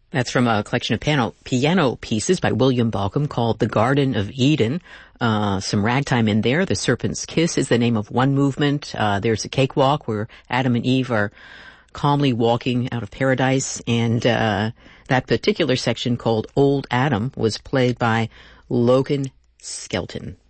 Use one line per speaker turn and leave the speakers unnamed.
That's from a collection of piano pieces by William Balcom called The Garden of Eden. Some ragtime in there. The Serpent's Kiss is the name of one movement. There's a cakewalk where Adam and Eve are calmly walking out of paradise. And that particular section called Old Adam was played by Logan Skelton.